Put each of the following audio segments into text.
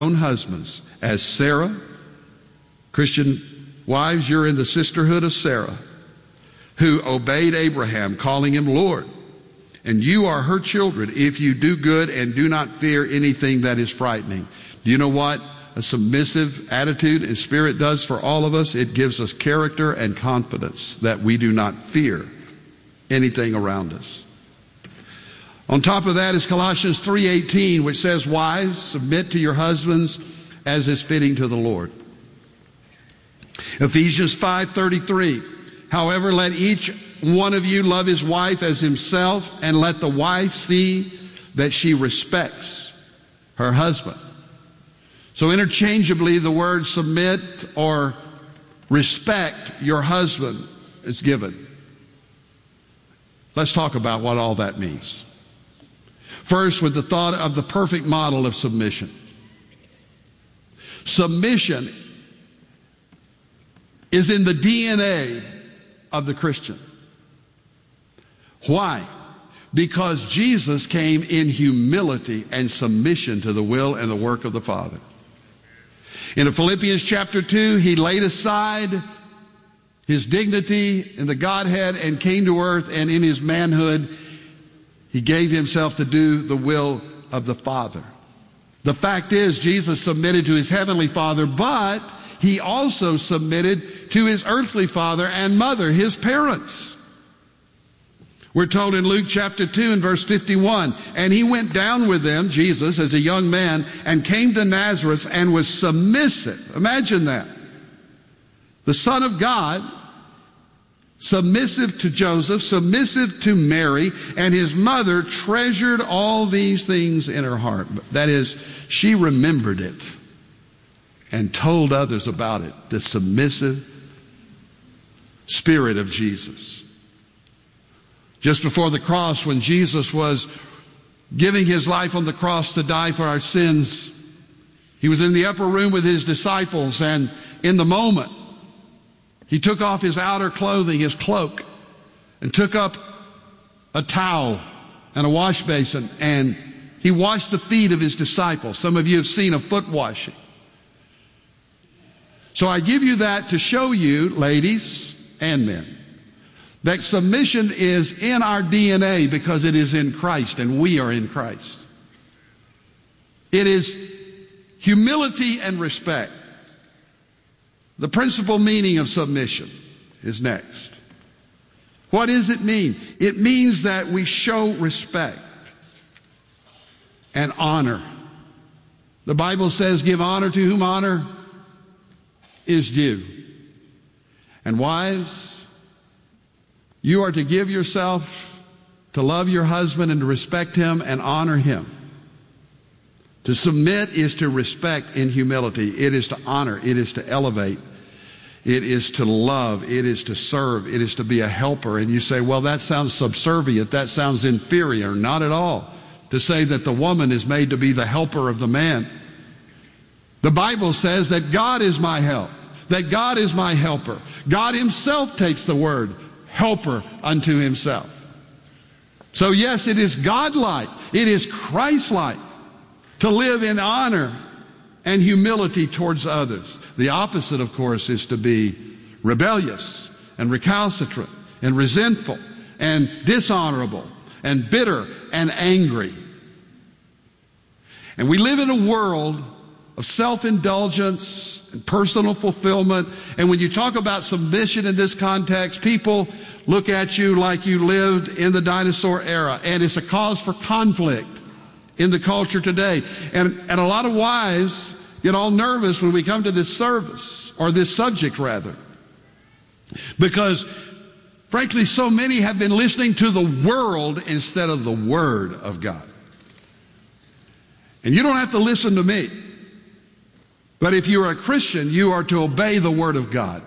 own husbands, as Sarah, Christian wives, you're in the sisterhood of Sarah, who obeyed Abraham, calling him Lord. And you are her children if you do good and do not fear anything that is frightening. Do you know what a submissive attitude and spirit does for all of us? It gives us character and confidence that we do not fear anything around us. On top of that is Colossians 3:18, which says, wives, submit to your husbands as is fitting to the Lord. Ephesians 5:33, however, let each one of you love his wife as himself, and let the wife see that she respects her husband. So interchangeably, the word submit or respect your husband is given. Let's talk about what all that means. First, with the thought of the perfect model of submission. Submission is in the DNA of the Christian. Why? Because Jesus came in humility and submission to the will and the work of the Father. In Philippians chapter 2, he laid aside his dignity in the Godhead and came to earth, and in his manhood, he gave himself to do the will of the Father. The fact is, Jesus submitted to his heavenly Father, but he also submitted to his earthly father and mother, his parents. We're told in Luke chapter 2 and verse 51, and he went down with them, Jesus, as a young man, and came to Nazareth and was submissive. Imagine that. The Son of God, submissive to Joseph, submissive to Mary, and his mother treasured all these things in her heart. That is, she remembered it and told others about it, the submissive spirit of Jesus. Just before the cross, when Jesus was giving his life on the cross to die for our sins, he was in the upper room with his disciples, and in the moment, he took off his outer clothing, his cloak, and took up a towel and a wash basin, and he washed the feet of his disciples. Some of you have seen a foot washing. So I give you that to show you, ladies and men, that submission is in our DNA because it is in Christ and we are in Christ. It is humility and respect. The principal meaning of submission is next. What does it mean? It means that we show respect and honor. The Bible says, give honor to whom honor is due. And wives, you are to give yourself to love your husband and to respect him and honor him. To submit is to respect in humility. It is to honor. It is to elevate. It is to love. It is to serve. It is to be a helper. And you say, well, that sounds subservient. That sounds inferior. Not at all. To say that the woman is made to be the helper of the man. The Bible says that God is my help. That God is my helper. God himself takes the word helper unto himself. So yes, it is God-like, it is Christ-like to live in honor and humility towards others. The opposite, of course, is to be rebellious and recalcitrant and resentful and dishonorable and bitter and angry. And we live in a world of self-indulgence and personal fulfillment. And when you talk about submission in this context, people look at you like you lived in the dinosaur era. And it's a cause for conflict in the culture today. And a lot of wives get all nervous when we come to this service, or this subject rather. Because, frankly, so many have been listening to the world instead of the Word of God. And you don't have to listen to me. But if you're a Christian, you are to obey the Word of God.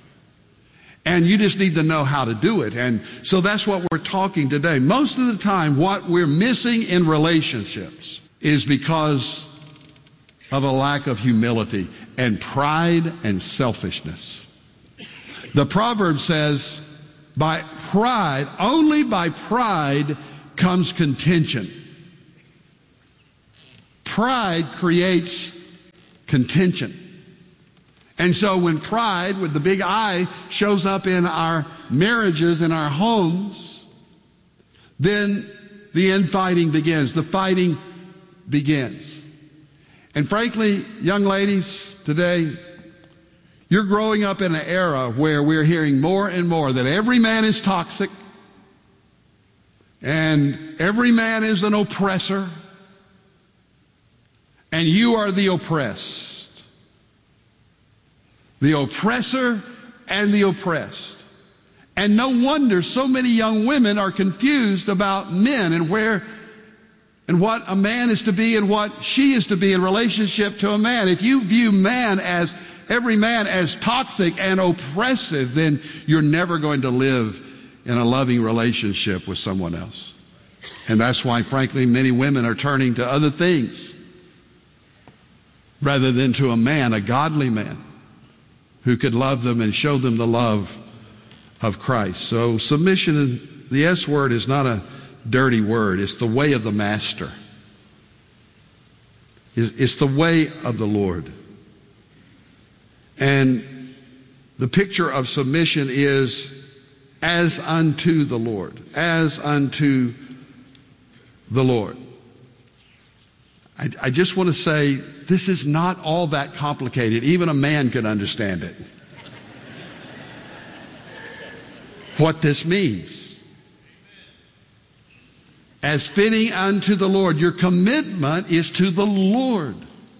And you just need to know how to do it. And so that's what we're talking today. Most of the time, what we're missing in relationships is because of a lack of humility and pride and selfishness. The proverb says, by pride, only by pride comes contention. Pride creates contention. And so when pride, with the big I, shows up in our marriages, in our homes, then the infighting begins. The fighting begins. And frankly, young ladies, today, you're growing up in an era where we're hearing more and more that every man is toxic and every man is an oppressor and you are the oppressed. The oppressor and the oppressed. And no wonder so many young women are confused about men and where and what a man is to be and what she is to be in relationship to a man. If you view every man as toxic and oppressive, then you're never going to live in a loving relationship with someone else. And that's why, frankly, many women are turning to other things rather than to a man, a godly man, who could love them and show them the love of Christ. So submission, the S word, is not a dirty word. It's the way of the master. It's the way of the Lord. And the picture of submission is as unto the Lord. As unto the Lord. I just want to say, this is not all that complicated. Even a man can understand it. What this means. As fitting unto the Lord. Your commitment is to the Lord.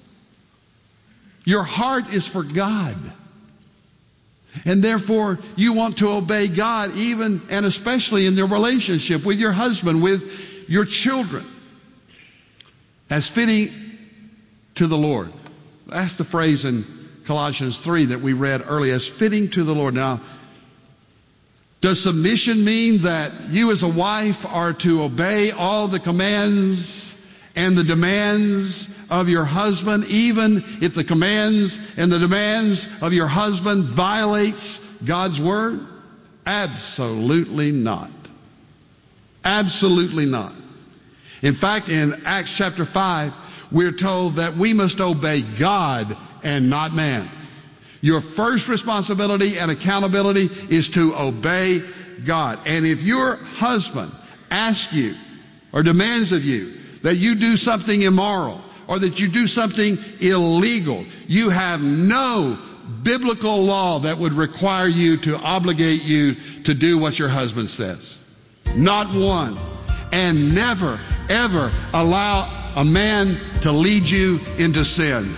Your heart is for God. And therefore, you want to obey God even and especially in your relationship with your husband, with your children. As fitting to the Lord. That's the phrase in Colossians 3 that we read earlier, as fitting to the Lord. Now, does submission mean that you as a wife are to obey all the commands and the demands of your husband, even if the commands and the demands of your husband violates God's word? Absolutely not. Absolutely not. In fact, in Acts chapter 5, we're told that we must obey God and not man. Your first responsibility and accountability is to obey God. And if your husband asks you or demands of you that you do something immoral or that you do something illegal, you have no biblical law that would require you to obligate you to do what your husband says. Not one. And never, ever allow a man to lead you into sin.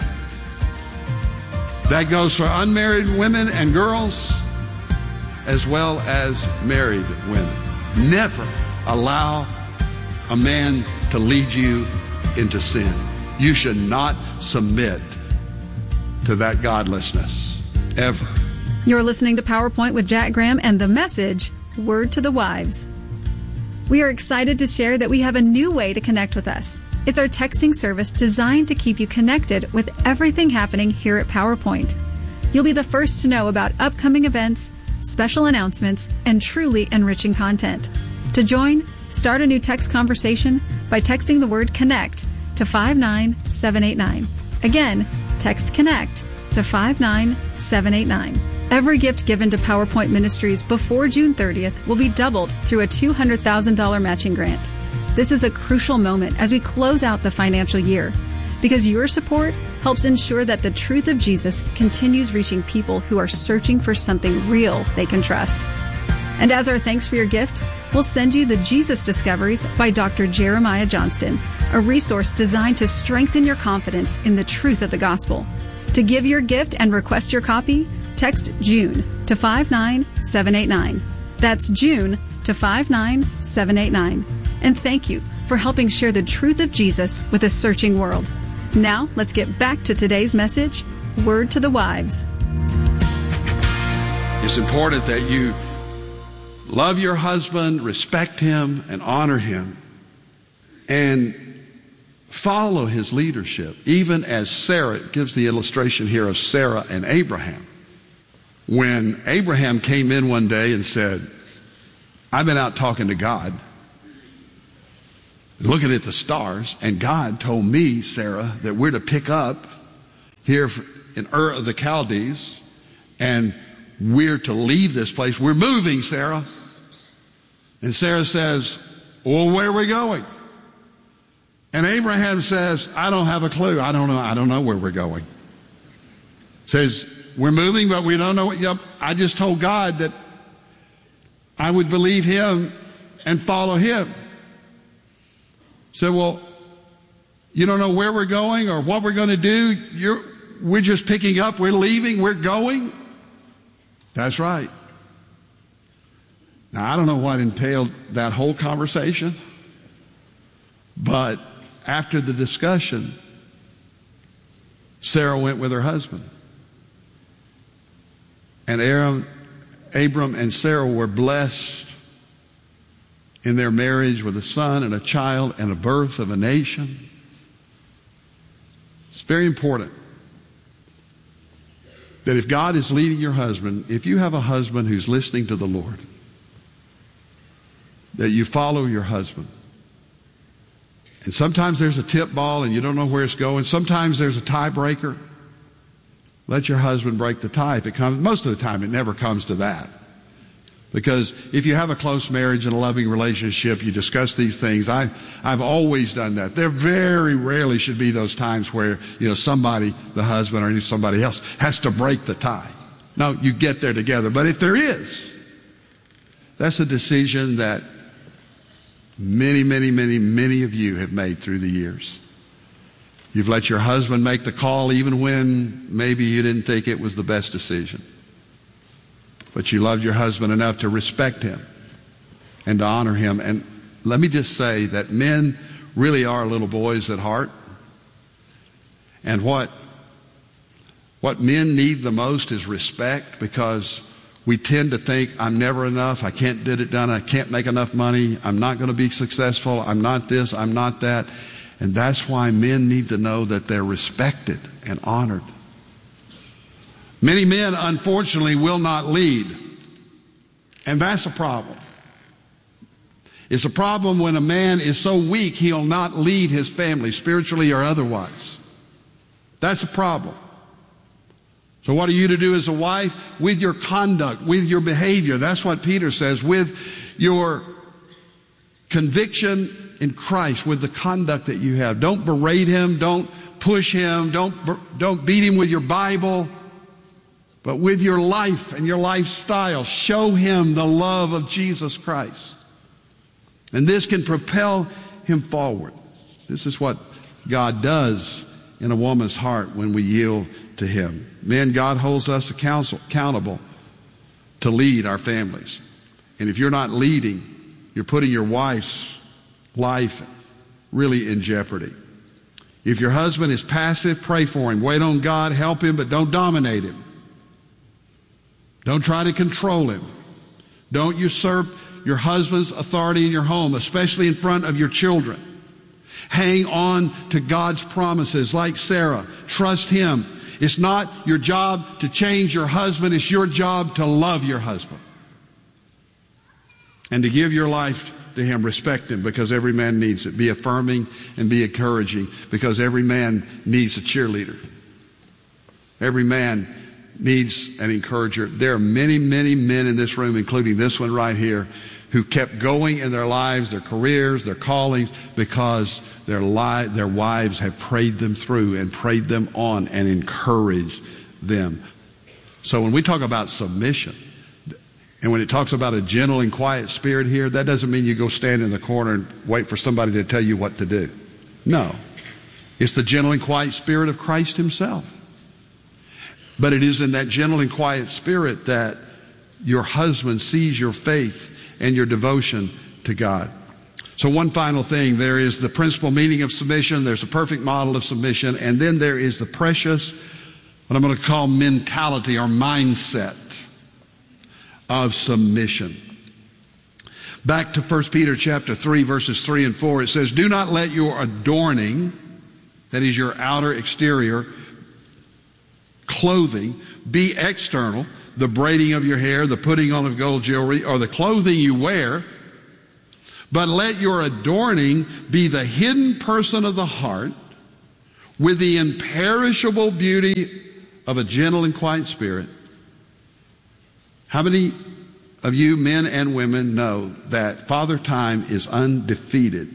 That goes for unmarried women and girls as well as married women. Never allow a man to lead you into sin. You should not submit to that godlessness, ever. You're listening to PowerPoint with Jack Graham and the message, Word to the Wives. We are excited to share that we have a new way to connect with us. It's our texting service designed to keep you connected with everything happening here at PowerPoint. You'll be the first to know about upcoming events, special announcements, and truly enriching content. To join, start a new text conversation by texting the word CONNECT to 59789. Again, text CONNECT to 59789. Every gift given to PowerPoint Ministries before June 30th will be doubled through a $200,000 matching grant. This is a crucial moment as we close out the financial year, because your support helps ensure that the truth of Jesus continues reaching people who are searching for something real they can trust. And as our thanks for your gift, we'll send you the Jesus Discoveries by Dr. Jeremiah Johnston, a resource designed to strengthen your confidence in the truth of the gospel. To give your gift and request your copy, text June to 59789. That's June to 59789. And thank you for helping share the truth of Jesus with a searching world. Now, let's get back to today's message, Word to the Wives. It's important that you love your husband, respect him, and honor him, and follow his leadership, even as Sarah gives the illustration here of Sarah and Abraham. When Abraham came in one day and said, I've been out talking to God, looking at the stars, and God told me, Sarah, that we're to pick up here in Ur of the Chaldees, and we're to leave this place. We're moving, Sarah. And Sarah says, well, where are we going? And Abraham says, I don't have a clue. I don't know where we're going. Says, we're moving, but we don't know what. Yep, I just told God that I would believe him and follow him. Said, well, you don't know where we're going or what we're going to do. We're just picking up. We're leaving. We're going. That's right. Now, I don't know what entailed that whole conversation, but after the discussion, Sarah went with her husband. And Abram and Sarah were blessed in their marriage with a son and a child and a birth of a nation. It's very important that if God is leading your husband, if you have a husband who's listening to the Lord, that you follow your husband. And sometimes there's a tip ball and you don't know where it's going. Sometimes there's a tiebreaker. Let your husband break the tie if it comes. Most of the time it never comes to that. Because if you have a close marriage and a loving relationship, you discuss these things. I've always done that. There very rarely should be those times where, somebody, the husband or somebody else, has to break the tie. No, you get there together. But if there is, that's a decision that many of you have made through the years. You've let your husband make the call even when maybe you didn't think it was the best decision. But you loved your husband enough to respect him and to honor him. And let me just say that men really are little boys at heart. And what men need the most is respect, because we tend to think, I'm never enough, I can't get it done, I can't make enough money, I'm not going to be successful, I'm not this, I'm not that. And that's why men need to know that they're respected and honored. Many men, unfortunately, will not lead. And that's a problem. It's a problem when a man is so weak he'll not lead his family, spiritually or otherwise. That's a problem. So what are you to do as a wife? With your conduct, with your behavior. That's what Peter says. With your conviction in Christ, with the conduct that you have. Don't berate him. Don't push him. Don't beat him with your Bible. But with your life and your lifestyle, show him the love of Jesus Christ. And this can propel him forward. This is what God does in a woman's heart when we yield to him. Men, God holds us accountable to lead our families. And if you're not leading, you're putting your wife's life really in jeopardy. If your husband is passive, pray for him. Wait on God, help him, but don't dominate him. Don't try to control him. Don't usurp your husband's authority in your home, especially in front of your children. Hang on to God's promises like Sarah. Trust him. It's not your job to change your husband. It's your job to love your husband. And to give your life to him. Respect him, because every man needs it. Be affirming and be encouraging, because every man needs a cheerleader. Every man needs an encourager. There are many men in this room, including this one right here, who kept going in their lives, their careers, their callings, because their wives have prayed them through and prayed them on and encouraged them. So when we talk about submission, and when it talks about a gentle and quiet spirit here, that doesn't mean you go stand in the corner and wait for somebody to tell you what to do. No. It's the gentle and quiet spirit of Christ himself. But it is in that gentle and quiet spirit that your husband sees your faith and your devotion to God. So one final thing, there is the principal meaning of submission, there's a perfect model of submission, and then there is the precious, what I'm going to call mentality or mindset of submission. Back to 1 Peter chapter 3, verses 3 and 4, it says, do not let your adorning, that is your outer exterior clothing, be external, the braiding of your hair, the putting on of gold jewelry, or the clothing you wear, but let your adorning be the hidden person of the heart, with the imperishable beauty of a gentle and quiet spirit. How many of you men and women know that Father Time is undefeated?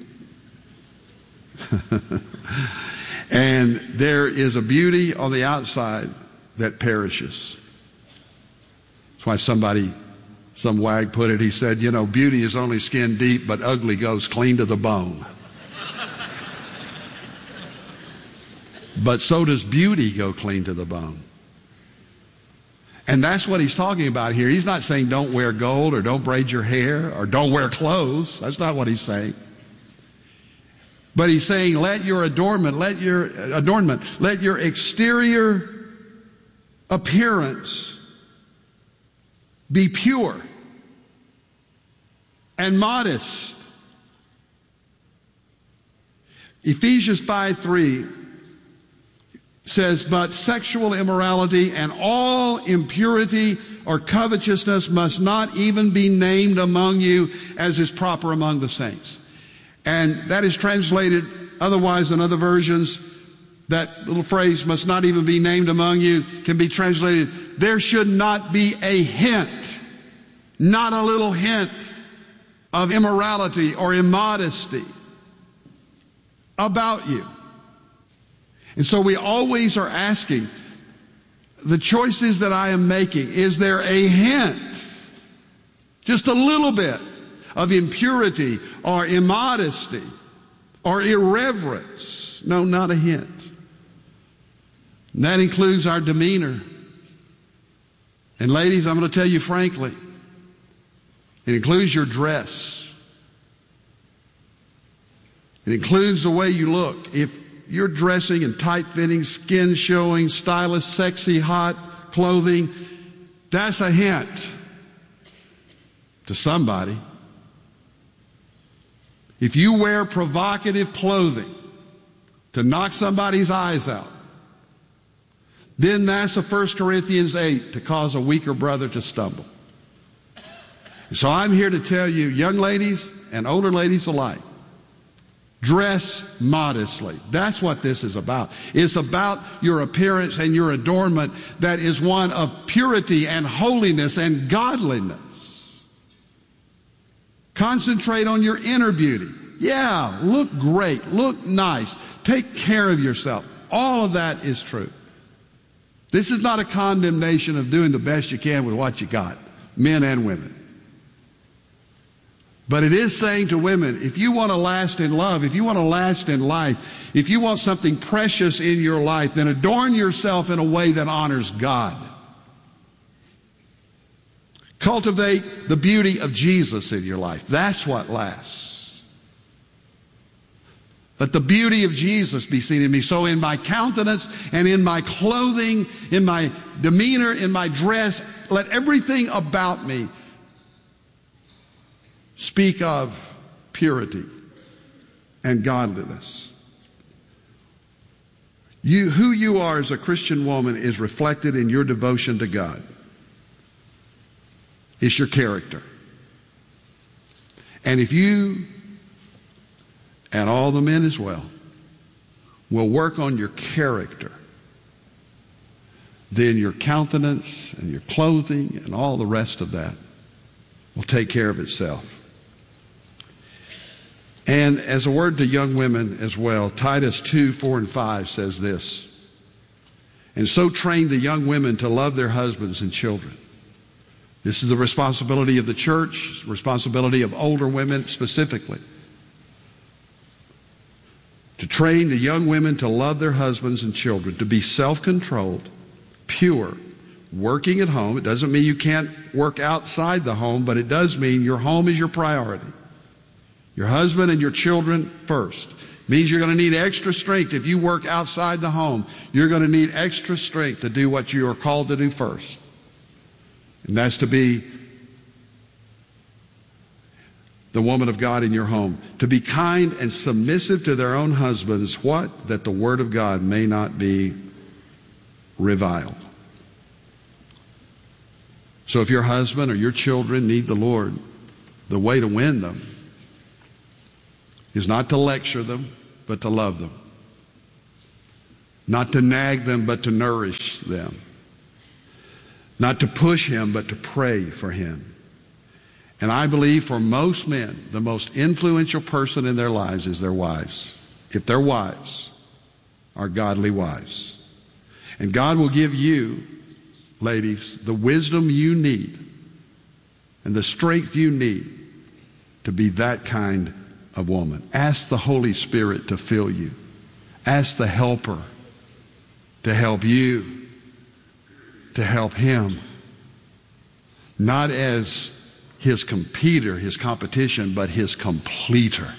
And there is a beauty on the outside that perishes. That's why some wag put it, he said, beauty is only skin deep, but ugly goes clean to the bone. But so does beauty go clean to the bone. And that's what he's talking about here. He's not saying don't wear gold or don't braid your hair or don't wear clothes. That's not what he's saying. But he's saying let your adornment, let your exterior appearance be pure and modest. Ephesians 5:3 says, but sexual immorality and all impurity or covetousness must not even be named among you, as is proper among the saints. And that is translated otherwise in other versions. That little phrase, must not even be named among you, can be translated, there should not be a hint, not a little hint of immorality or immodesty about you. And so we always are asking, the choices that I am making, is there a hint, just a little bit, of impurity or immodesty or irreverence? No, not a hint. And that includes our demeanor. And ladies, I'm going to tell you frankly, it includes your dress. It includes the way you look. If you're dressing in tight-fitting, skin-showing, stylish, sexy, hot clothing, that's a hint to somebody. If you wear provocative clothing to knock somebody's eyes out, then that's a 1 Corinthians 8 to cause a weaker brother to stumble. So I'm here to tell you, young ladies and older ladies alike, dress modestly. That's what this is about. It's about your appearance and your adornment that is one of purity and holiness and godliness. Concentrate on your inner beauty. Yeah, look great, look nice, take care of yourself. All of that is true. This is not a condemnation of doing the best you can with what you got, men and women. But it is saying to women, if you want to last in love, if you want to last in life, if you want something precious in your life, then adorn yourself in a way that honors God. Cultivate the beauty of Jesus in your life. That's what lasts. Let the beauty of Jesus be seen in me. So in my countenance and in my clothing, in my demeanor, in my dress, let everything about me speak of purity and godliness. Who you are as a Christian woman is reflected in your devotion to God. It's your character. And if you, and all the men as well, will work on your character, then your countenance and your clothing and all the rest of that will take care of itself. And as a word to young women as well, Titus 2:4-5 says this, and so train the young women to love their husbands and children. This is the responsibility of the church, responsibility of older women specifically. To train the young women to love their husbands and children, to be self-controlled, pure, working at home. It doesn't mean you can't work outside the home, but it does mean your home is your priority. Your husband and your children first. Means you're going to need extra strength. If you work outside the home, you're going to need extra strength to do what you are called to do first. And that's to be the woman of God in your home. To be kind and submissive to their own husbands. What? That the word of God may not be reviled. So if your husband or your children need the Lord, the way to win them is not to lecture them, but to love them. Not to nag them, but to nourish them. Not to push him, but to pray for him. And I believe for most men, the most influential person in their lives is their wives. If their wives are godly wives. And God will give you, ladies, the wisdom you need and the strength you need to be that kind of woman. Ask the Holy Spirit to fill you. Ask the helper to help you, to help him. Not as his competitor, his competition, but his completer.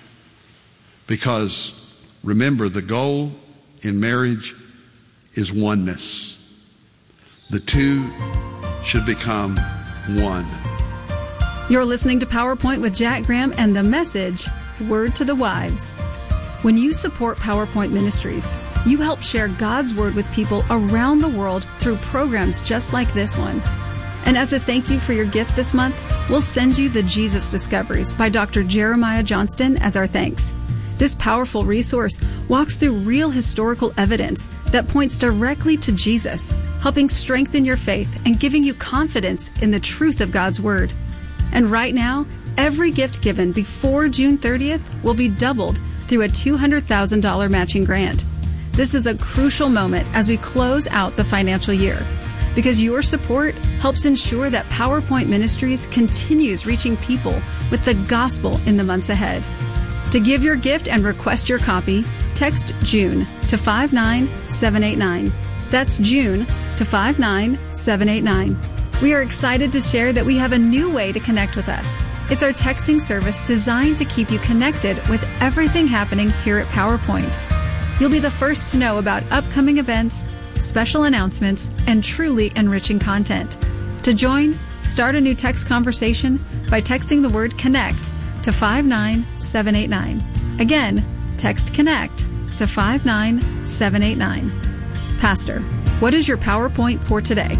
Because remember, the goal in marriage is oneness. The two should become one. You're listening to PowerPoint with Jack Graham and the message, Word to the Wives. When you support PowerPoint Ministries, you help share God's Word with people around the world through programs just like this one. And as a thank you for your gift this month, we'll send you the Jesus Discoveries by Dr. Jeremiah Johnston as our thanks. This powerful resource walks through real historical evidence that points directly to Jesus, helping strengthen your faith and giving you confidence in the truth of God's Word. And right now, every gift given before June 30th will be doubled through a $200,000 matching grant. This is a crucial moment as we close out the financial year, because your support helps ensure that PowerPoint Ministries continues reaching people with the gospel in the months ahead. To give your gift and request your copy, text June to 59789. That's June to 59789. We are excited to share that we have a new way to connect with us. It's our texting service designed to keep you connected with everything happening here at PowerPoint. You'll be the first to know about upcoming events, special announcements, and truly enriching content. To join, start a new text conversation by texting the word CONNECT to 59789. Again, text CONNECT to 59789. Pastor, what is your PowerPoint for today?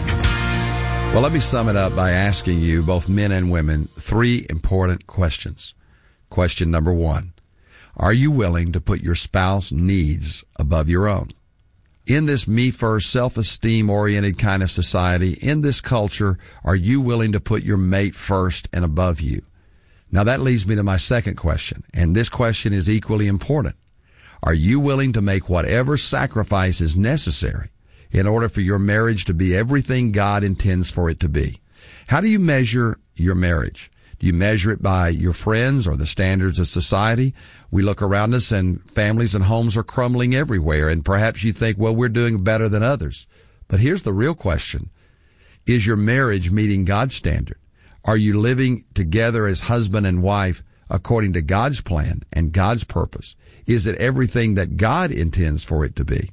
Well, let me sum it up by asking you, both men and women, 3 important questions. Question number 1. Are you willing to put your spouse's needs above your own? In this me-first, self-esteem-oriented kind of society, in this culture, are you willing to put your mate first and above you? Now that leads me to my second question, and this question is equally important. Are you willing to make whatever sacrifice is necessary in order for your marriage to be everything God intends for it to be? How do you measure your marriage? Do you measure it by your friends or the standards of society? We look around us and families and homes are crumbling everywhere, and perhaps you think, well, we're doing better than others. But here's the real question. Is your marriage meeting God's standard? Are you living together as husband and wife according to God's plan and God's purpose? Is it everything that God intends for it to be?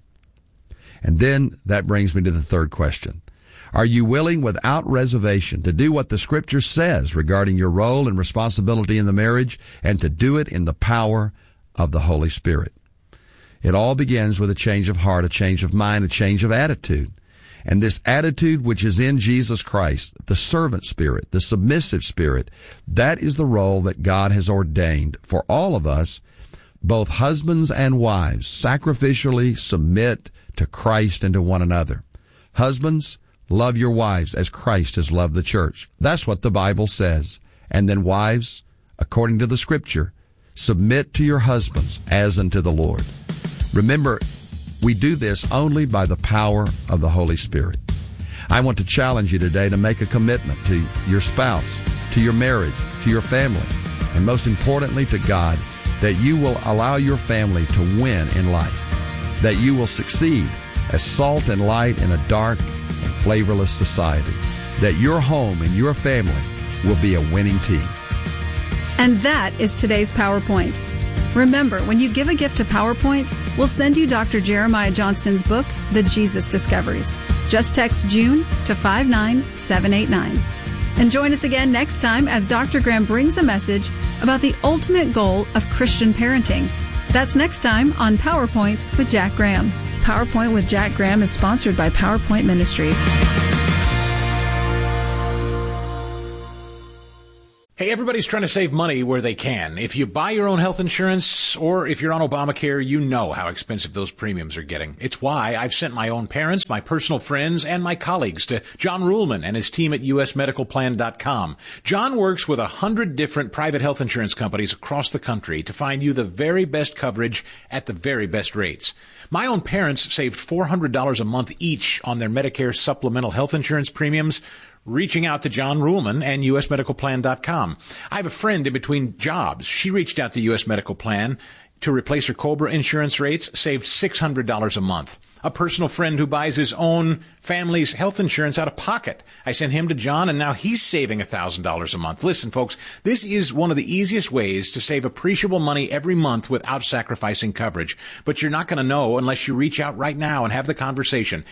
And then that brings me to the third question. Are you willing without reservation to do what the Scripture says regarding your role and responsibility in the marriage, and to do it in the power of the Holy Spirit? It all begins with a change of heart, a change of mind, a change of attitude. And this attitude which is in Jesus Christ, the servant spirit, the submissive spirit, that is the role that God has ordained for all of us, both husbands and wives, sacrificially submit to Christ and to one another. Husbands, love your wives as Christ has loved the church. That's what the Bible says. And then wives, according to the Scripture, submit to your husbands as unto the Lord. Remember, we do this only by the power of the Holy Spirit. I want to challenge you today to make a commitment to your spouse, to your marriage, to your family, and most importantly to God, that you will allow your family to win in life, that you will succeed as salt and light in a dark and flavorless society, that your home and your family will be a winning team. And that is today's PowerPoint. Remember, when you give a gift to PowerPoint, we'll send you Dr. Jeremiah Johnston's book, The Jesus Discoveries. Just text June to 59789. And join us again next time as Dr. Graham brings a message about the ultimate goal of Christian parenting. That's next time on PowerPoint with Jack Graham. PowerPoint with Jack Graham is sponsored by PowerPoint Ministries. Hey, everybody's trying to save money where they can. If you buy your own health insurance or if you're on Obamacare, you know how expensive those premiums are getting. It's why I've sent my own parents, my personal friends, and my colleagues to John Ruhlman and his team at usmedicalplan.com. John works with 100 different private health insurance companies across the country to find you the very best coverage at the very best rates. My own parents saved $400 a month each on their Medicare supplemental health insurance premiums, reaching out to John Ruhlman and usmedicalplan.com. I have a friend in between jobs. She reached out to US Medical Plan to replace her COBRA insurance rates, saved $600 a month. A personal friend who buys his own family's health insurance out of pocket. I sent him to John, and now he's saving $1,000 a month. Listen, folks, this is one of the easiest ways to save appreciable money every month without sacrificing coverage. But you're not going to know unless you reach out right now and have the conversation.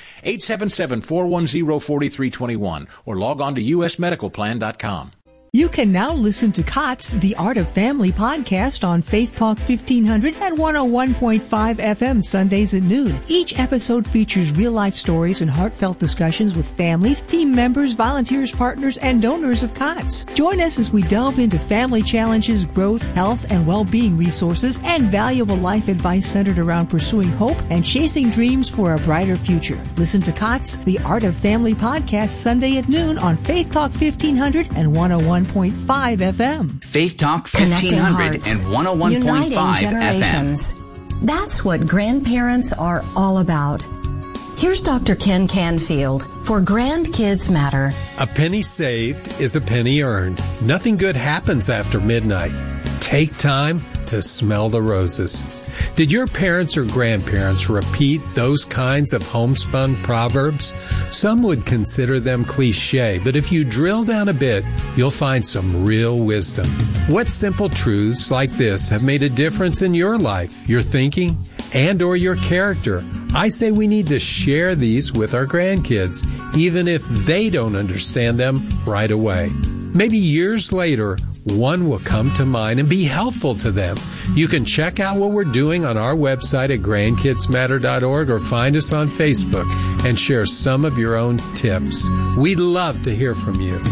877-410-4321 or log on to usmedicalplan.com. You can now listen to COTS, The Art of Family podcast on Faith Talk 1500 and 101.5 FM Sundays at noon. Each episode features real-life stories and heartfelt discussions with families, team members, volunteers, partners, and donors of COTS. Join us as we delve into family challenges, growth, health, and well-being resources, and valuable life advice centered around pursuing hope and chasing dreams for a brighter future. Listen to COTS, The Art of Family podcast Sunday at noon on Faith Talk 1500 and 101.5 FM. Faith Talk 1500 and 101.5 generations. FM. That's what grandparents are all about. Here's Dr. Ken Canfield for Grandkids Matter. A penny saved is a penny earned. Nothing good happens after midnight. Take time to smell the roses. Did your parents or grandparents repeat those kinds of homespun proverbs? Some would consider them cliche, but if you drill down a bit, you'll find some real wisdom. What simple truths like this have made a difference in your life, your thinking, and or your character? I say we need to share these with our grandkids, even if they don't understand them right away. Maybe years later, one will come to mind and be helpful to them. You can check out what we're doing on our website at grandkidsmatter.org or find us on Facebook and share some of your own tips. We'd love to hear from you.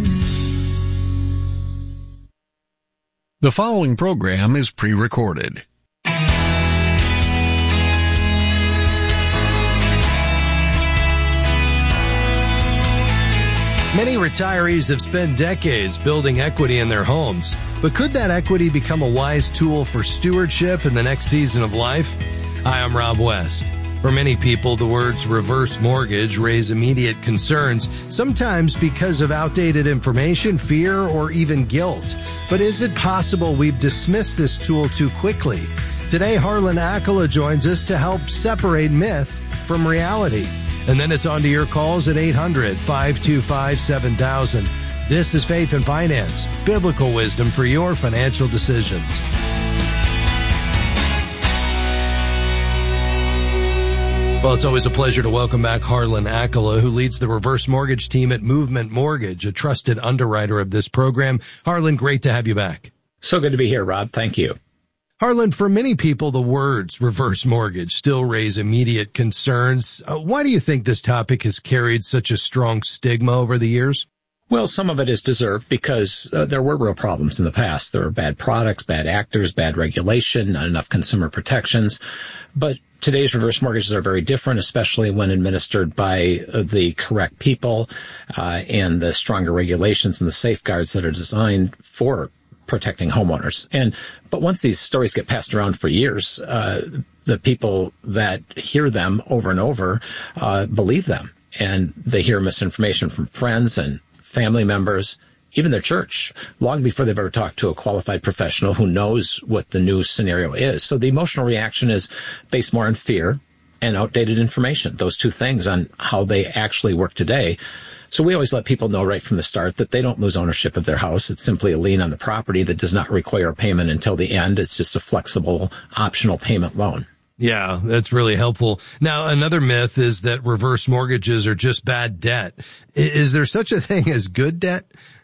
The following program is pre-recorded. Many retirees have spent decades building equity in their homes, but could that equity become a wise tool for stewardship in the next season of life? Hi, I'm Rob West. For many people, the words reverse mortgage raise immediate concerns, sometimes because of outdated information, fear, or even guilt. But is it possible we've dismissed this tool too quickly? Today, Harlan Accola joins us to help separate myth from reality. And then it's on to your calls at 800-525-7000. This is Faith and Finance, biblical wisdom for your financial decisions. Well, it's always a pleasure to welcome back Harlan Accola, who leads the reverse mortgage team at Movement Mortgage, a trusted underwriter of this program. Harlan, great to have you back. So good to be here, Rob. Thank you. Harlan, for many people, the words reverse mortgage still raise immediate concerns. Why do you think this topic has carried such a strong stigma over the years? Well, some of it is deserved because there were real problems in the past. There were bad products, bad actors, bad regulation, not enough consumer protections. But today's reverse mortgages are very different, especially when administered by the correct people and the stronger regulations and the safeguards that are designed for protecting homeowners. But once these stories get passed around for years, the people that hear them over and over believe them, and they hear misinformation from friends and family members, even their church, long before they've ever talked to a qualified professional who knows what the new scenario is. So the emotional reaction is based more on fear and outdated information, those two things on how they actually work today. So we always let people know right from the start that they don't lose ownership of their house. It's simply a lien on the property that does not require a payment until the end. It's just a flexible, optional payment loan. Yeah, that's really helpful. Now, another myth is that reverse mortgages are just bad debt. Is there such a thing as good debt?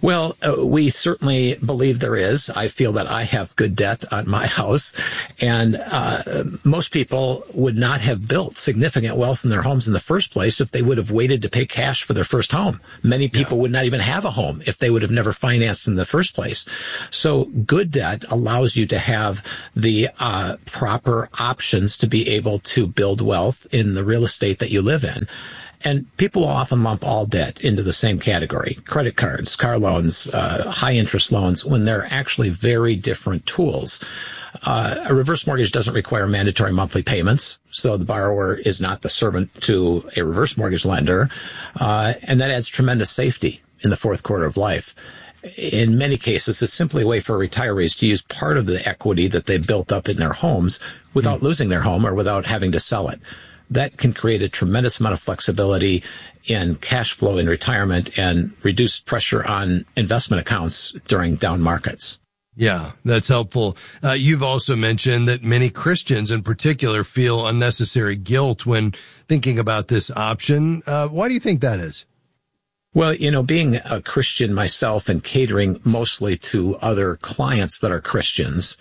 Well, we certainly believe there is. I feel that I have good debt on my house, and most people would not have built significant wealth in their homes in the first place if they would have waited to pay cash for their first home. Many people would not even have a home if they would have never financed in the first place. So good debt allows you to have the proper options to be able to build wealth in the real estate that you live in. And people will often lump all debt into the same category: credit cards, car loans, high interest loans, when they're actually very different tools. A reverse mortgage doesn't require mandatory monthly payments, so the borrower is not the servant to a reverse mortgage lender, and that adds tremendous safety in the fourth quarter of life. In many cases, it's simply a way for retirees to use part of the equity that they've built up in their homes without losing their home or without having to sell it. That can create a tremendous amount of flexibility in cash flow in retirement and reduce pressure on investment accounts during down markets. Yeah, that's helpful. You've also mentioned that many Christians in particular feel unnecessary guilt when thinking about this option. Why do you think that is? Well, being a Christian myself and catering mostly to other clients that are Christians,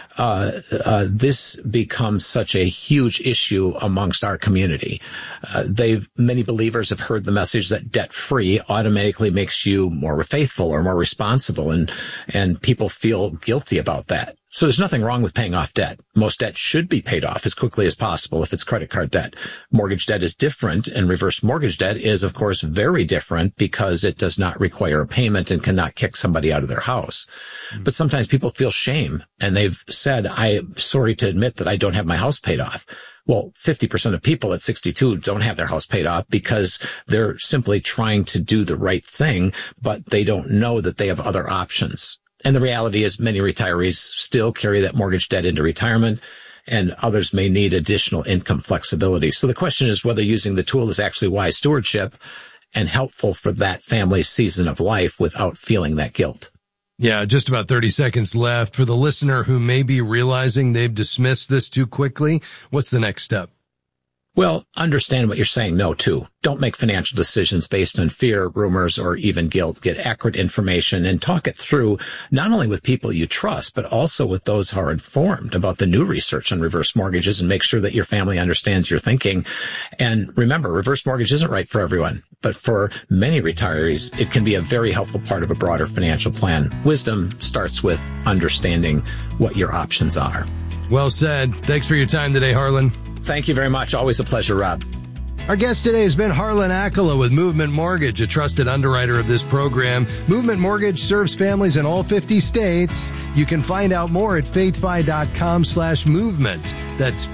this becomes such a huge issue amongst our community. Many believers have heard the message that debt-free automatically makes you more faithful or more responsible, and people feel guilty about that. So there's nothing wrong with paying off debt. Most debt should be paid off as quickly as possible if it's credit card debt. Mortgage debt is different, and reverse mortgage debt is, of course, very different because it does not require a payment and cannot kick somebody out of their house. But sometimes people feel shame, and they've said, I'm sorry to admit that I don't have my house paid off. Well, 50% of people at 62 don't have their house paid off because they're simply trying to do the right thing, but they don't know that they have other options. And the reality is many retirees still carry that mortgage debt into retirement, and others may need additional income flexibility. So the question is whether using the tool is actually wise stewardship and helpful for that family's season of life without feeling that guilt. Yeah, just about 30 seconds left. For the listener who may be realizing they've dismissed this too quickly, what's the next step? Well, understand what you're saying no to. Don't make financial decisions based on fear, rumors, or even guilt. Get accurate information and talk it through, not only with people you trust, but also with those who are informed about the new research on reverse mortgages, and make sure that your family understands your thinking. And remember, reverse mortgage isn't right for everyone, but for many retirees, it can be a very helpful part of a broader financial plan. Wisdom starts with understanding what your options are. Well said. Thanks for your time today, Harlan. Thank you very much. Always a pleasure, Rob. Our guest today has been Harlan Akala with Movement Mortgage, a trusted underwriter of this program. Movement Mortgage serves families in all 50 states. You can find out more at faithfi.com/movement. That's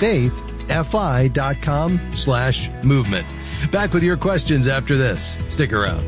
faithfi.com/movement. Back with your questions after this. Stick around.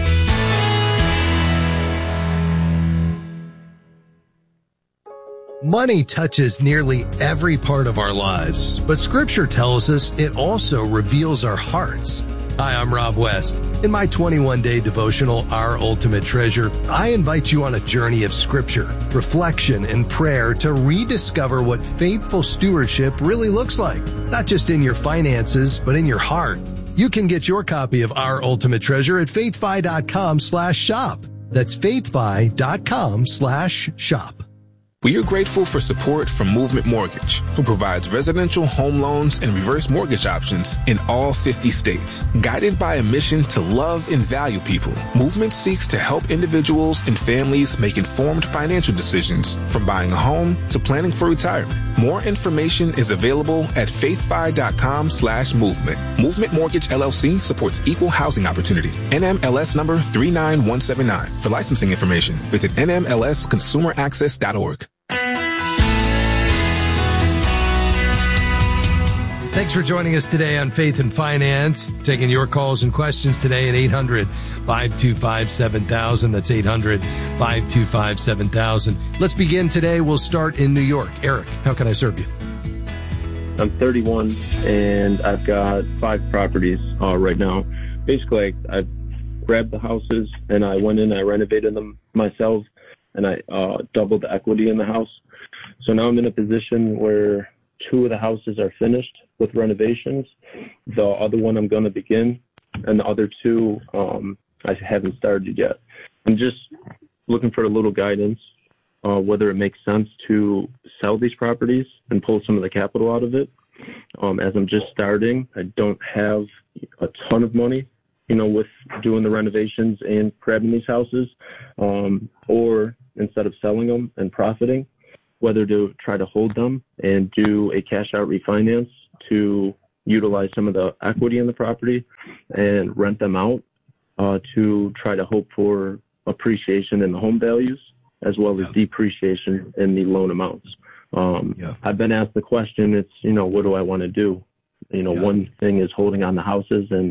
Money touches nearly every part of our lives, but Scripture tells us it also reveals our hearts. Hi, I'm Rob West. In my 21-day devotional, Our Ultimate Treasure, I invite you on a journey of Scripture, reflection, and prayer to rediscover what faithful stewardship really looks like, not just in your finances, but in your heart. You can get your copy of Our Ultimate Treasure at faithfi.com/shop. That's faithfi.com/shop. We are grateful for support from Movement Mortgage, who provides residential home loans and reverse mortgage options in all 50 states. Guided by a mission to love and value people, Movement seeks to help individuals and families make informed financial decisions, from buying a home to planning for retirement. More information is available at faithfi.com/movement. Movement Mortgage LLC supports equal housing opportunity. NMLS number 39179. For licensing information, visit nmlsconsumeraccess.org. Thanks for joining us today on Faith and Finance. Taking your calls and questions today at 800-525-7000. That's 800-525-7000. Let's begin today. We'll start in New York. Eric, how can I serve you? I'm 31 and I've got 5 properties right now. Basically, I've grabbed the houses and I went in, I renovated them myself, and I doubled the equity in the house. So now I'm in a position where 2 of the houses are finished with renovations. The other one I'm going to begin, and the other 2 I haven't started yet. I'm just looking for a little guidance, whether it makes sense to sell these properties and pull some of the capital out of it. As I'm just starting, I don't have a ton of money, with doing the renovations and grabbing these houses, or instead of selling them and profiting, whether to try to hold them and do a cash out refinance to utilize some of the equity in the property and rent them out, to try to hope for appreciation in the home values as well as depreciation in the loan amounts. I've been asked the question, it's, what do I want to do? One thing is holding on the houses and,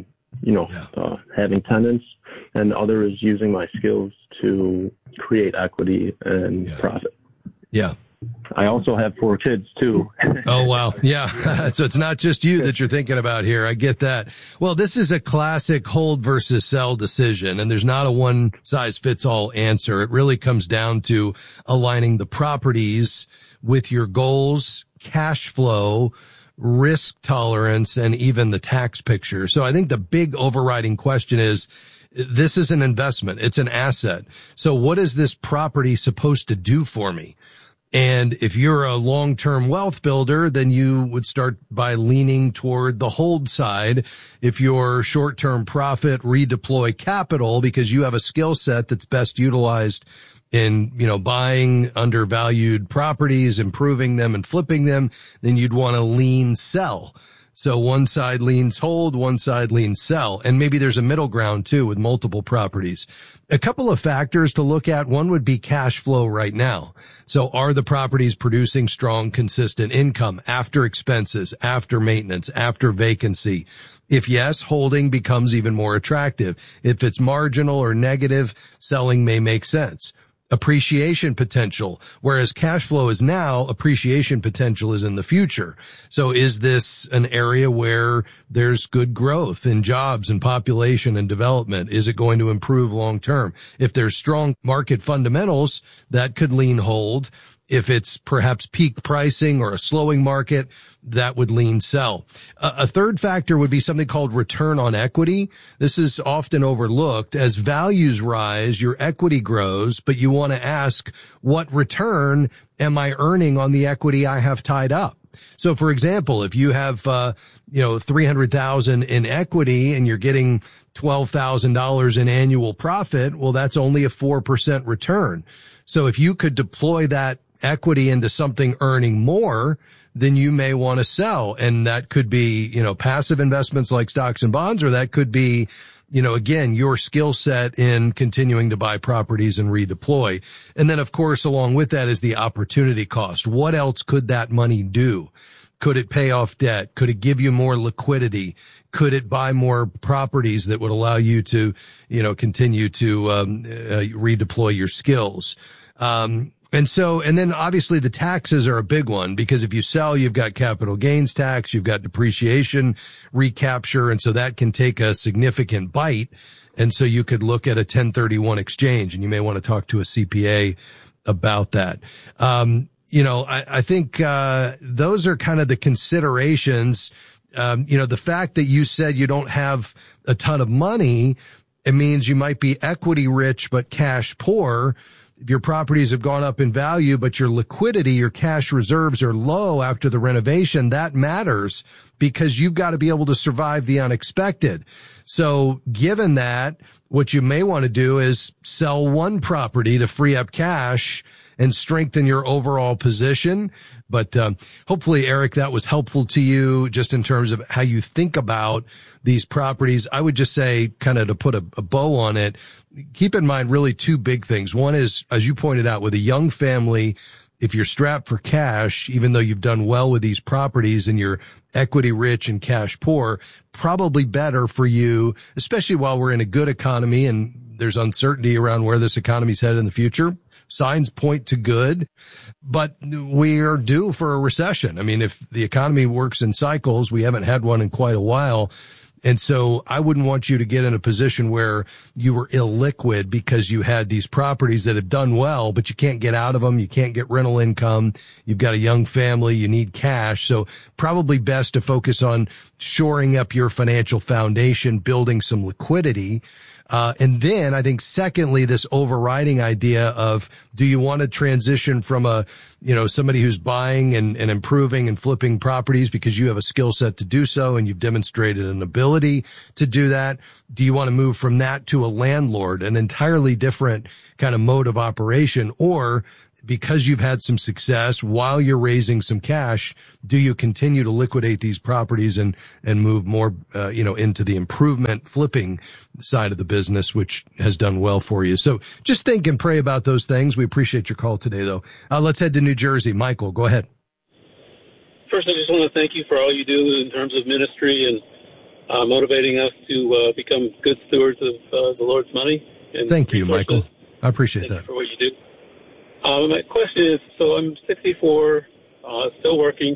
having tenants, and other is using my skills to create equity and profit. Yeah. I also have 4 kids too. Oh, wow. Yeah. So it's not just you that you're thinking about here. I get that. Well, this is a classic hold versus sell decision, and there's not a one size fits all answer. It really comes down to aligning the properties with your goals, cash flow, risk tolerance, and even the tax picture. So I think the big overriding question is, this is an investment. It's an asset. So what is this property supposed to do for me? And if you're a long-term wealth builder, then you would start by leaning toward the hold side. If you're short-term profit, redeploy capital because you have a skill set that's best utilized in, buying undervalued properties, improving them and flipping them, then you'd want to lean sell. So one side leans hold, one side leans sell. And maybe there's a middle ground too with multiple properties. A couple of factors to look at. One would be cash flow right now. So are the properties producing strong, consistent income after expenses, after maintenance, after vacancy? If yes, holding becomes even more attractive. If it's marginal or negative, selling may make sense. Appreciation potential, whereas cash flow is now, appreciation potential is in the future. So is this an area where there's good growth in jobs and population and development? Is it going to improve long term? If there's strong market fundamentals, that could lean hold. If it's perhaps peak pricing or a slowing market, that would lean sell. A third factor would be something called return on equity. This is often overlooked. As values rise, your equity grows, but you want to ask, what return am I earning on the equity I have tied up? So for example, if you have, $300,000 in equity and you're getting $12,000 in annual profit, well, that's only a 4% return. So if you could deploy that equity into something earning more, then you may want to sell. And that could be, passive investments like stocks and bonds, or that could be, again, your skill set in continuing to buy properties and redeploy. And then, of course, along with that is the opportunity cost. What else could that money do? Could it pay off debt? Could it give you more liquidity? Could it buy more properties that would allow you to, continue to redeploy your skills? And then obviously the taxes are a big one, because if you sell, you've got capital gains tax, you've got depreciation recapture. And so that can take a significant bite. And so you could look at a 1031 exchange, and you may want to talk to a CPA about that. I think, those are kind of the considerations. The fact that you said you don't have a ton of money, it means you might be equity rich, but cash poor. If your properties have gone up in value, but your liquidity, your cash reserves are low after the renovation, that matters because you've got to be able to survive the unexpected. So given that, what you may want to do is sell one property to free up cash and strengthen your overall position. But hopefully, Eric, that was helpful to you just in terms of how you think about these properties. I would just say, kind of to put a bow on it, keep in mind really two big things. One is, as you pointed out, with a young family, if you're strapped for cash, even though you've done well with these properties and you're equity rich and cash poor, probably better for you, especially while we're in a good economy and there's uncertainty around where this economy's headed in the future. Signs point to good, but we are due for a recession. I mean, if the economy works in cycles, we haven't had one in quite a while. And so I wouldn't want you to get in a position where you were illiquid because you had these properties that have done well, but you can't get out of them. You can't get rental income. You've got a young family. You need cash. So probably best to focus on shoring up your financial foundation, building some liquidity. And then I think secondly, this overriding idea of, do you want to transition from somebody who's buying and improving and flipping properties because you have a skill set to do so and you've demonstrated an ability to do that? Do you want to move from that to a landlord, an entirely different kind of mode of operation? Or because you've had some success while you're raising some cash, do you continue to liquidate these properties and move more, into the improvement flipping side of the business, which has done well for you? So just think and pray about those things. We appreciate your call today, though. Let's head to New Jersey. Michael, go ahead. First, I just want to thank you for all you do in terms of ministry and motivating us to become good stewards of the Lord's money. And thank you, Michael. I appreciate that. Thank you for what you do. My question is, so I'm 64, still working,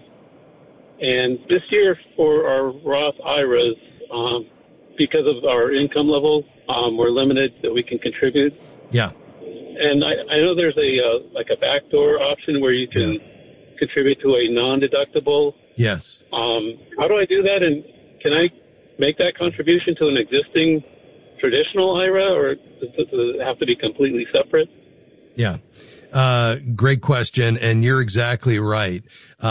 and this year for our Roth IRAs, because of our income level, we're limited that we can contribute. Yeah. And I know there's a backdoor option where you can contribute to a non-deductible. Yes. How do I do that, and can I make that contribution to an existing traditional IRA, or does it have to be completely separate? Yeah. Great question. And you're exactly right.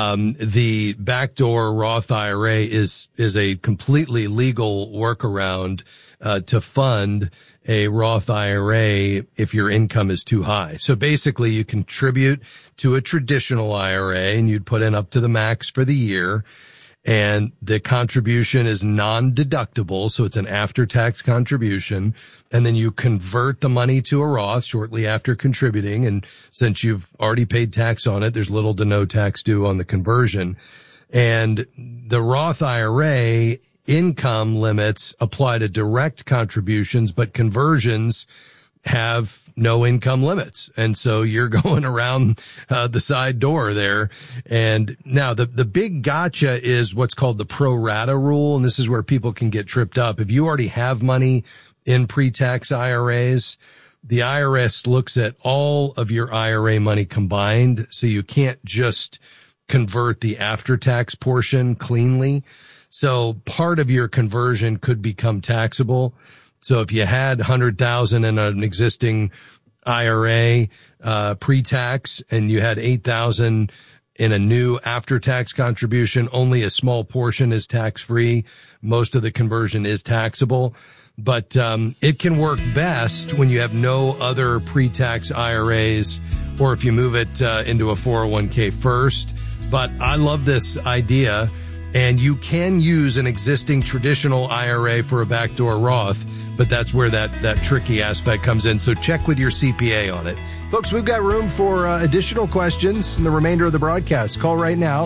The backdoor Roth IRA is a completely legal workaround, to fund a Roth IRA if your income is too high. So basically you contribute to a traditional IRA and you'd put in up to the max for the year. And the contribution is non-deductible, so it's an after-tax contribution. And then you convert the money to a Roth shortly after contributing. And since you've already paid tax on it, there's little to no tax due on the conversion. And the Roth IRA income limits apply to direct contributions, but conversions have no income limits. And so you're going around the side door there. And now the big gotcha is what's called the pro rata rule. And this is where people can get tripped up. If you already have money in pre-tax IRAs, the IRS looks at all of your IRA money combined. So you can't just convert the after-tax portion cleanly. So part of your conversion could become taxable. So if you had $100,000 in an existing IRA, pre-tax, and you had $8,000 in a new after-tax contribution, only a small portion is tax-free. Most of the conversion is taxable. But, it can work best when you have no other pre-tax IRAs, or if you move it, into a 401k first. But I love this idea. And you can use an existing traditional IRA for a backdoor Roth, but that's where that tricky aspect comes in. So check with your CPA on it. Folks, we've got room for additional questions in the remainder of the broadcast. Call right now,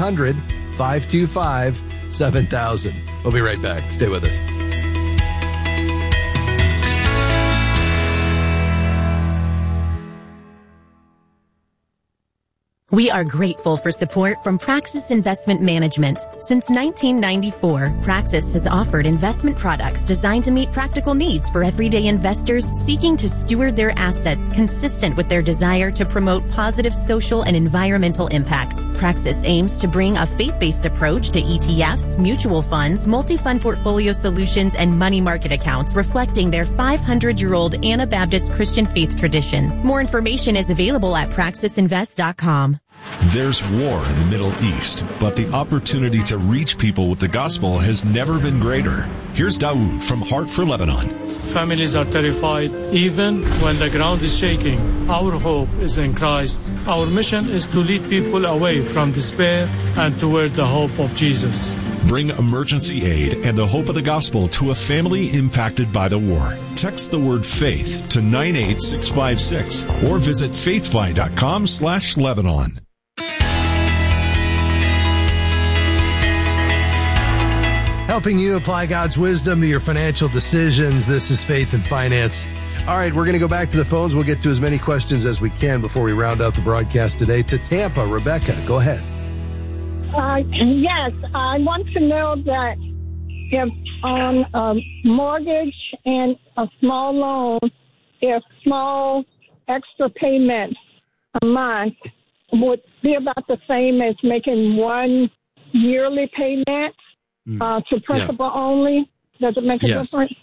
800-525-7000. We'll be right back. Stay with us. We are grateful for support from Praxis Investment Management. Since 1994, Praxis has offered investment products designed to meet practical needs for everyday investors seeking to steward their assets consistent with their desire to promote positive social and environmental impact. Praxis aims to bring a faith-based approach to ETFs, mutual funds, multi-fund portfolio solutions, and money market accounts reflecting their 500-year-old Anabaptist Christian faith tradition. More information is available at praxisinvest.com. There's war in the Middle East, but the opportunity to reach people with the gospel has never been greater. Here's Dawood from Heart for Lebanon. Families are terrified, even when the ground is shaking. Our hope is in Christ. Our mission is to lead people away from despair and toward the hope of Jesus. Bring emergency aid and the hope of the gospel to a family impacted by the war. Text the word faith to 98656 or visit faithfly.com/Lebanon. Helping you apply God's wisdom to your financial decisions. This is Faith and Finance. All right, we're going to go back to the phones. We'll get to as many questions as we can before we round out the broadcast today. To Tampa, Rebecca, go ahead. Yes, I want to know that if on a mortgage and a small loan, if small extra payments a month would be about the same as making one yearly payment to principal only. Does it make a difference?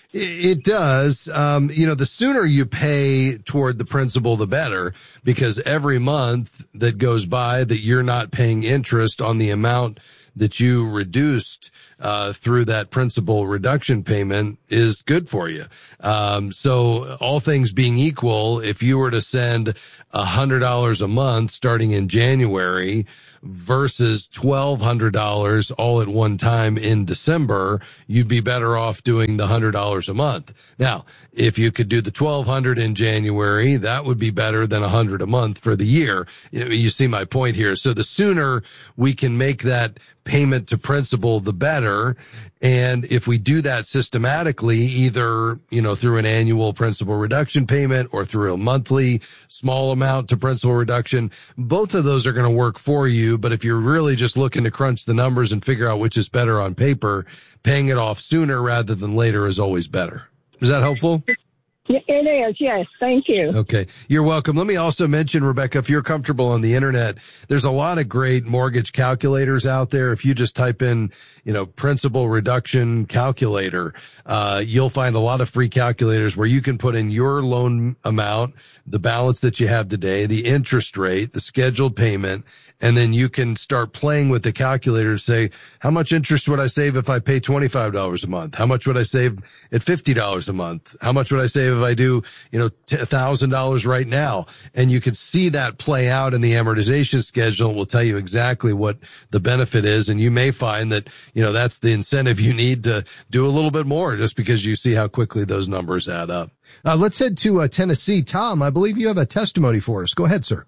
It does. The sooner you pay toward the principal, the better, because every month that goes by that you're not paying interest on the amount that you reduced through that principal reduction payment is good for you. So all things being equal, if you were to send $100 a month starting in January versus $1,200 all at one time in December, you'd be better off doing the $100 a month. Now, if you could do the $1,200 in January, that would be better than $100 a month for the year. You see my point here. So the sooner we can make that payment to principal, the better. And if we do that systematically, either, through an annual principal reduction payment or through a monthly small amount to principal reduction, both of those are going to work for you. But if you're really just looking to crunch the numbers and figure out which is better on paper, paying it off sooner rather than later is always better. Is that helpful? It is, yes. Thank you. Okay. You're welcome. Let me also mention, Rebecca, if you're comfortable on the internet, there's a lot of great mortgage calculators out there. If you just type in, principal reduction calculator, you'll find a lot of free calculators where you can put in your loan amount, the balance that you have today, the interest rate, the scheduled payment, and then you can start playing with the calculator to say, how much interest would I save if I pay $25 a month? How much would I save at $50 a month? How much would I save if I do, $1,000 right now? And you can see that play out in the amortization schedule. It will tell you exactly what the benefit is. And you may find that, that's the incentive you need to do a little bit more just because you see how quickly those numbers add up. Let's head to Tennessee. Tom, I believe you have a testimony for us. Go ahead, sir.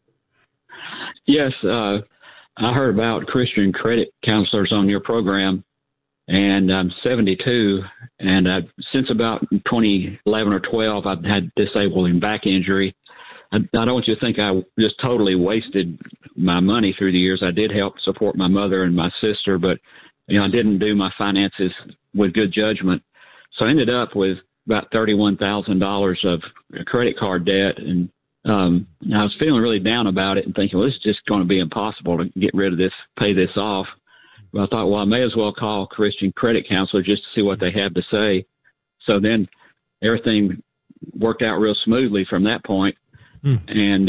Yes, I heard about Christian credit counselors on your program, and I'm 72, and since about 2011 or 12, I've had disabling back injury. I don't want you to think I just totally wasted my money through the years. I did help support my mother and my sister, but I didn't do my finances with good judgment. So I ended up with about $31,000 of credit card debt, and I was feeling really down about it and thinking, well, this is just going to be impossible to get rid of this, pay this off. But I thought, well, I may as well call Christian Credit Counselor just to see what they have to say. So then everything worked out real smoothly from that point. And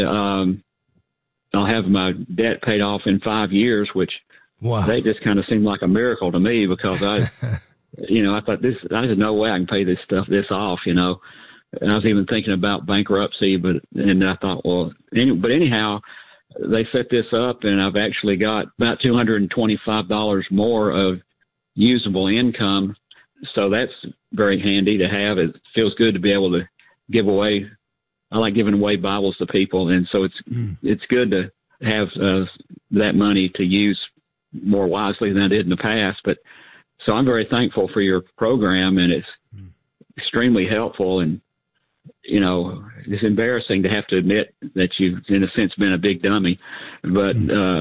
I'll have my debt paid off in 5 years, which they just kind of seemed like a miracle to me because I thought there's no way I can pay this off, And I was even thinking about bankruptcy, and I thought, but anyhow, they set this up, and I've actually got about $225 more of usable income. So that's very handy to have. It feels good to be able to give away. I like giving away Bibles to people, and so it's good to have that money to use more wisely than I did in the past. But so I'm very thankful for your program, and it's extremely helpful. And it's embarrassing to have to admit that you've, in a sense, been a big dummy. But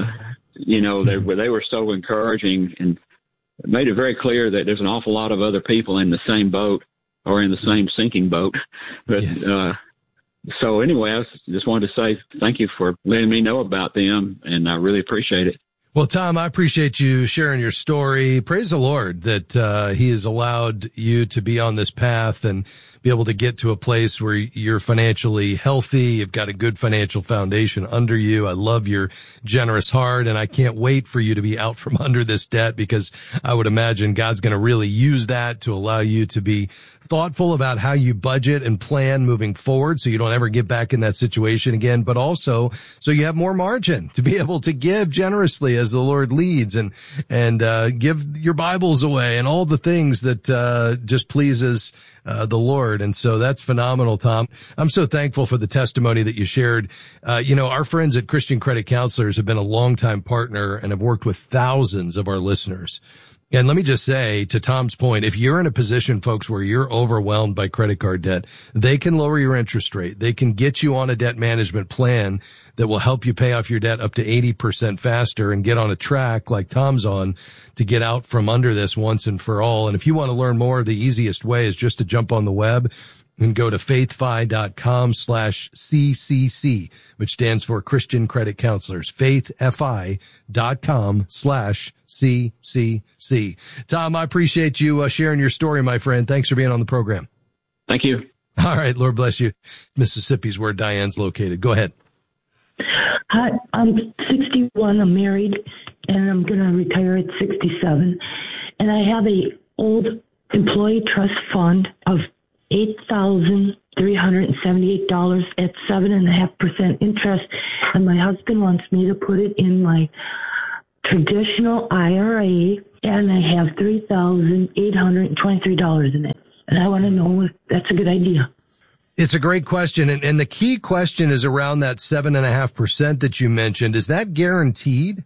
they were so encouraging and made it very clear that there's an awful lot of other people in the same boat or in the same sinking boat. But so anyway, I just wanted to say thank you for letting me know about them, and I really appreciate it. Well, Tom, I appreciate you sharing your story. Praise the Lord that He has allowed you to be on this path and be able to get to a place where you're financially healthy. You've got a good financial foundation under you. I love your generous heart, and I can't wait for you to be out from under this debt, because I would imagine God's going to really use that to allow you to be thoughtful about how you budget and plan moving forward so you don't ever get back in that situation again, but also so you have more margin to be able to give generously as the Lord leads and give your Bibles away and all the things that just pleases the Lord. And so that's phenomenal, Tom. I'm so thankful for the testimony that you shared. Our friends at Christian Credit Counselors have been a longtime partner and have worked with thousands of our listeners. And let me just say, to Tom's point, if you're in a position, folks, where you're overwhelmed by credit card debt, they can lower your interest rate. They can get you on a debt management plan that will help you pay off your debt up to 80% faster and get on a track like Tom's on to get out from under this once and for all. And if you want to learn more, the easiest way is just to jump on the web and go to faithfi.com/CCC, which stands for Christian Credit Counselors, faithfi.com/CCC. Tom, I appreciate you sharing your story, my friend. Thanks for being on the program. Thank you. All right. Lord bless you. Mississippi's where Diane's located. Go ahead. Hi, I'm 61. I'm married, and I'm going to retire at 67. And I have a old employee trust fund of $8,378 at 7.5% interest, and my husband wants me to put it in my traditional IRA, and I have $3,823 in it. And I want to know if that's a good idea. It's a great question. And the key question is around that 7.5% that you mentioned. Is that guaranteed?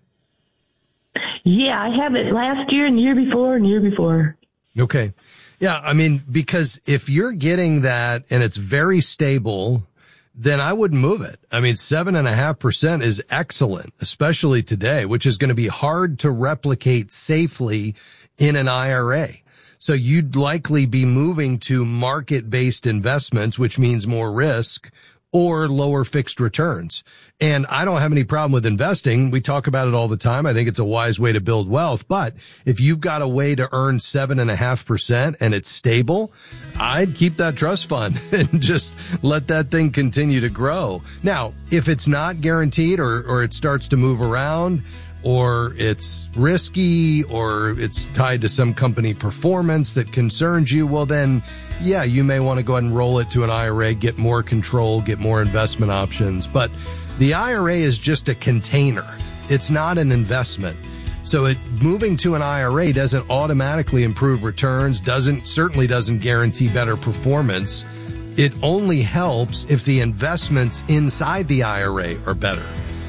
Yeah, I have it last year and the year before and the year before. Okay. Yeah. I mean, because if you're getting that and it's very stable, then I wouldn't move it. I mean, 7.5% is excellent, especially today, which is going to be hard to replicate safely in an IRA. So you'd likely be moving to market-based investments, which means more risk, or lower fixed returns. And I don't have any problem with investing. We talk about it all the time. I think it's a wise way to build wealth. But if you've got a way to earn 7.5% and it's stable, I'd keep that trust fund and just let that thing continue to grow. Now, if it's not guaranteed or it starts to move around, or it's risky, or it's tied to some company performance that concerns you, well then, yeah, you may want to go ahead and roll it to an IRA, get more control, get more investment options. But the IRA is just a container. It's not an investment. So moving to an IRA doesn't automatically improve returns, certainly doesn't guarantee better performance. It only helps if the investments inside the IRA are better.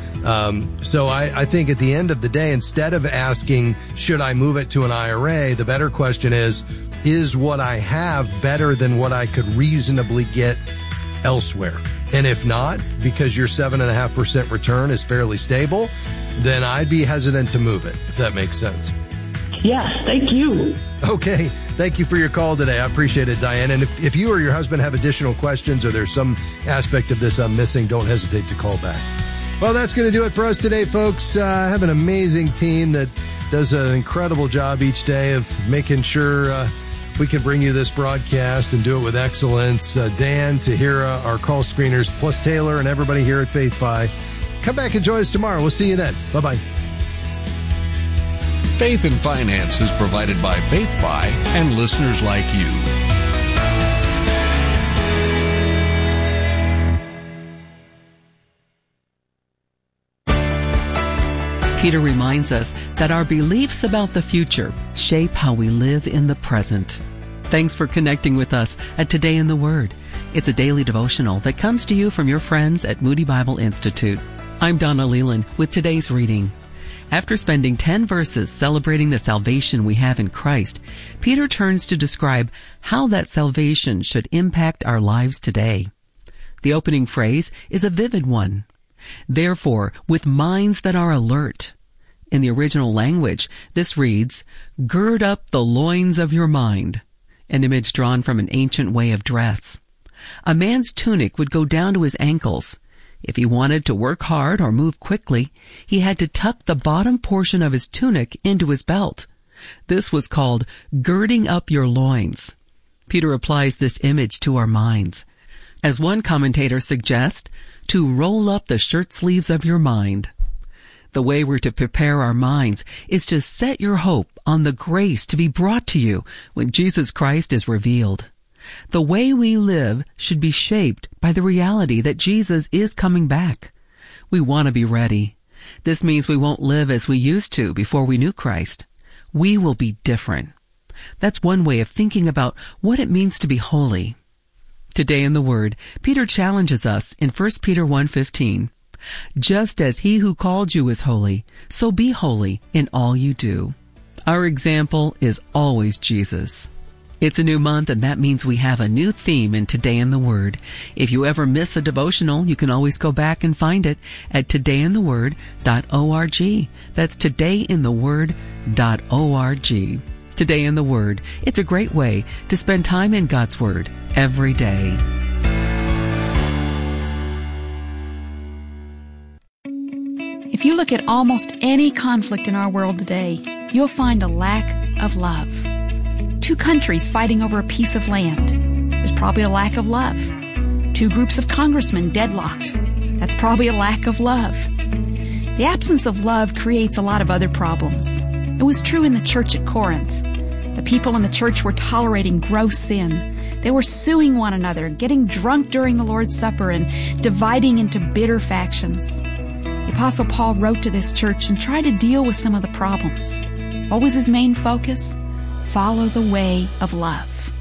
So I think at the end of the day, instead of asking, should I move it to an IRA? The better question is what I have better than what I could reasonably get elsewhere? And if not, because your 7.5% return is fairly stable, then I'd be hesitant to move it, if that makes sense. Yes, thank you. Okay. Thank you for your call today. I appreciate it, Diane. And if you or your husband have additional questions or there's some aspect of this I'm missing, don't hesitate to call back. Well, that's going to do it for us today, folks. I have an amazing team that does an incredible job each day of making sure we can bring you this broadcast and do it with excellence. Dan, Tahira, our call screeners, plus Taylor and everybody here at FaithFi. Come back and join us tomorrow. We'll see you then. Bye-bye. Faith and Finance is provided by FaithFi and listeners like you. Peter reminds us that our beliefs about the future shape how we live in the present. Thanks for connecting with us at Today in the Word. It's a daily devotional that comes to you from your friends at Moody Bible Institute. I'm Donna Leland with today's reading. After spending 10 verses celebrating the salvation we have in Christ, Peter turns to describe how that salvation should impact our lives today. The opening phrase is a vivid one. Therefore, with minds that are alert. In the original language, this reads, gird up the loins of your mind, an image drawn from an ancient way of dress. A man's tunic would go down to his ankles. If he wanted to work hard or move quickly, he had to tuck the bottom portion of his tunic into his belt. This was called girding up your loins. Peter applies this image to our minds. As one commentator suggests, to roll up the shirt sleeves of your mind. The way we're to prepare our minds is to set your hope on the grace to be brought to you when Jesus Christ is revealed. The way we live should be shaped by the reality that Jesus is coming back. We want to be ready. This means we won't live as we used to before we knew Christ. We will be different. That's one way of thinking about what it means to be holy. Today in the Word, Peter challenges us in 1 Peter 1:15. Just as he who called you is holy, so be holy in all you do. Our example is always Jesus. It's a new month, and that means we have a new theme in Today in the Word. If you ever miss a devotional, you can always go back and find it at todayintheword.org. That's todayintheword.org. Today in the Word. It's a great way to spend time in God's Word every day. If you look at almost any conflict in our world today, you'll find a lack of love. 2 countries fighting over a piece of land. There's probably a lack of love. 2 groups of congressmen deadlocked. That's probably a lack of love. The absence of love creates a lot of other problems. It was true in the church at Corinth. The people in the church were tolerating gross sin. They were suing one another, getting drunk during the Lord's Supper, and dividing into bitter factions. The Apostle Paul wrote to this church and tried to deal with some of the problems. What was his main focus? Follow the way of love.